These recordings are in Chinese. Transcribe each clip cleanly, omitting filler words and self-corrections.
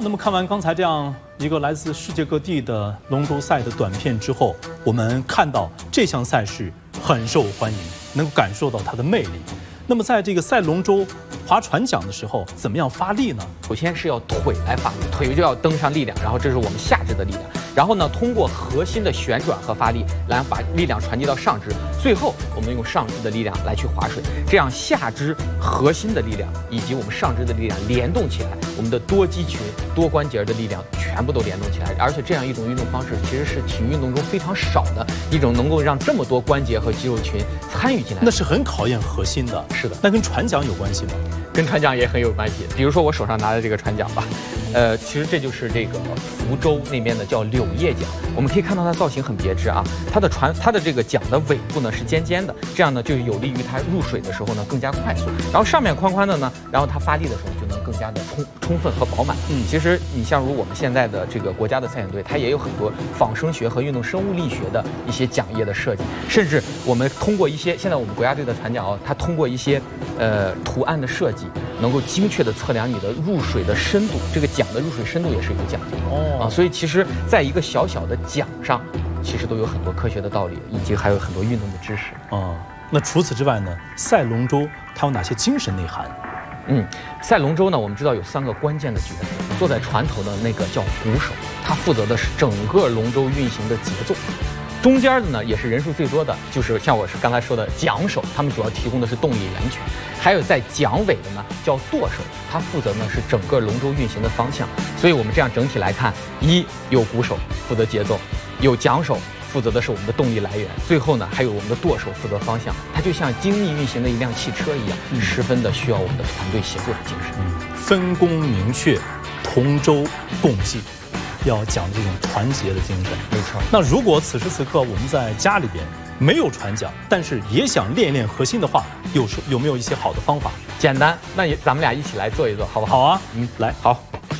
那么看完刚才这样一个来自世界各地的龙舟赛的短片之后，我们看到这项赛事很受欢迎，能够感受到它的魅力。那么在这个赛龙舟、划船桨的时候，怎么样发力呢？ 首先是要腿来发力，腿就要蹬上力量，然后这是我们下肢的力量，然后呢，通过核心的旋转和发力，来把力量传递到上肢，最后我们用上肢的力量来去划水，这样下肢核心的力量以及我们上肢的力量联动起来，我们的多肌群、多关节的力量全部都联动起来，而且这样一种运动方式其实是体育运动中非常少的一种，能够让这么多关节和肌肉群参与进来， 那是很考验核心的。 是的， 那跟船桨有关系吗？ 跟船桨也很有关系。比如说我手上拿的这个船桨吧，其实这就是这个福州那边的叫柳叶桨。我们可以看到它造型很别致啊，它的这个桨的尾部呢是尖尖的，这样呢就有利于它入水的时候呢更加快速。然后上面宽宽的呢，然后它发力的时候就能更加的充分和饱满。其实你像如我们现在的这个国家的赛艇队，它也有很多仿生学和运动生物力学的一些桨叶的设计，甚至我们通过一些现在我们国家队的船桨它通过一些图案的设计，能够精确的测量你的入水的深度，这个桨的入水深度也是有讲究的所以其实在一个小小的桨上，其实都有很多科学的道理，以及还有很多运动的知识那除此之外呢，赛龙舟它有哪些精神内涵？ 赛龙舟呢，我们知道有3个关键的角色，坐在船头的那个叫鼓手，他负责的是整个龙舟运行的节奏。中间的呢，也是人数最多的，就是像我刚才说的桨手，他们主要提供的是动力源泉。还有在桨尾的呢，叫舵手，他负责呢是整个龙舟运行的方向。所以我们这样整体来看，有鼓手负责节奏，有桨手负责的是我们的动力来源，最后呢还有我们的舵手负责方向。它就像精密运行的一辆汽车一样，十分的需要我们的团队协作的精神。 分工明确，同舟共济。要讲这种团结的精神， 没错。 那如果此时此刻我们在家里边没有船桨，但是也想练一练核心的话，有没有一些好的方法？ 简单，那咱们俩一起来做一做，好不好？ 好啊，来， 好。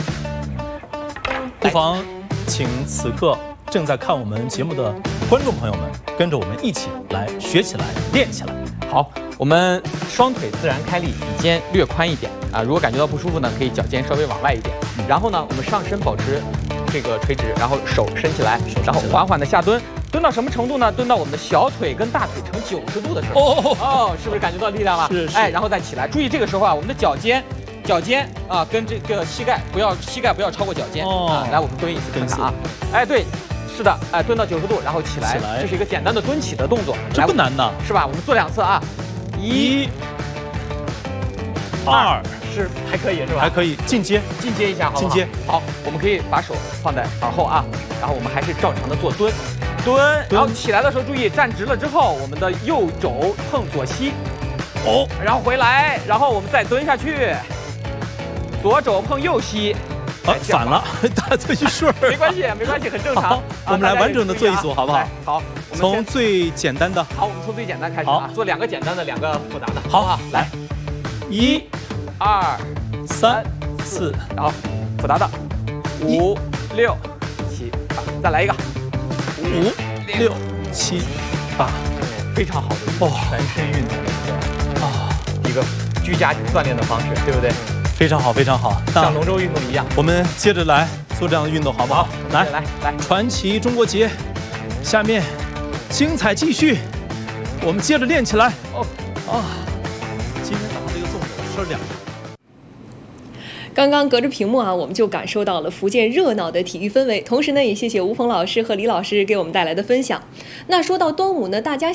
不妨请此刻正在看我们节目的观众朋友们，跟着我们一起来学起来，练起来。 好，我们双腿自然开立，椅肩略宽一点啊。如果感觉到不舒服呢，可以脚尖稍微往外一点。然后呢，我们上身保持这个垂直，然后手伸起来，然后缓缓的下蹲，蹲到什么程度呢？蹲到我们的小腿跟大腿成90度的时候，是不是感觉到力量了？ 是。 然后再起来，注意这个时候啊，我们的脚尖啊跟这个膝盖不要超过脚尖来，我们蹲一次看看啊。对，是的，蹲到90度，然后起来，这是一个简单的蹲起的动作， 这不难的， 是吧？我们做2次啊，1、2。是还可以是吧？ 还可以进阶一下，好不好？ 进阶。 好，我们可以把手放在耳后啊，然后我们还是照常的做蹲，然后起来的时候注意站直了之后，我们的右肘碰左膝，然后回来，然后我们再蹲下去，左肘碰右膝， 反了，大家一顺没关系，很正常。 我们来完整的做一组，好不好？ 好， 从最简单的。 好，我们从最简单开始啊，做2个简单的，2个复杂的。 好， 来，1、2、3、4，然后复杂的5、6、7、8，再来一个 5、6、7、8， 非常好的全身运动一个居家锻炼的方式，对不对？ 非常好，非常好， 像龙舟运动一样。 我们接着来做这样的运动，好不好？来，传奇中国结，下面精彩继续，我们接着练起来。今天早上这个粽子我吃了2个。 刚刚隔着屏幕我们就感受到了福建热闹的体育氛围，同时呢，也谢谢吴鹏老师和李老师给我们带来的分享。那说到端午呢，大家